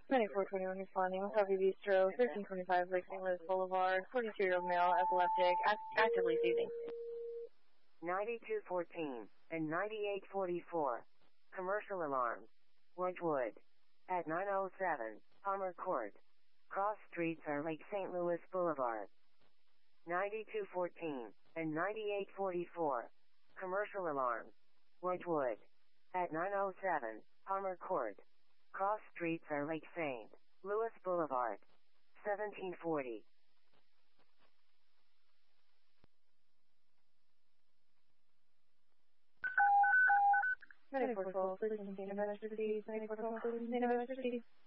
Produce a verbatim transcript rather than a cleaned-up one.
ninety-four twenty-one responding, Coffee Bistro, thirteen twenty-five Lake Saint Louis Boulevard, forty-two-year-old male, epileptic, act actively seizing. ninety-two fourteen and ninety-eight forty-four. Commercial alarm. Wedgwood. At nine oh seven, Palmer Court. Cross streets are Lake Saint Louis Boulevard. ninety-two fourteen and ninety-eight forty-four. Commercial alarm. Wedgwood. At nine oh seven, Palmer Court. Cross streets are Lake Saint Louis Boulevard. seventeen forty. ninety-four twelve, please contain emergency. ninety-four twelve, please contain emergency.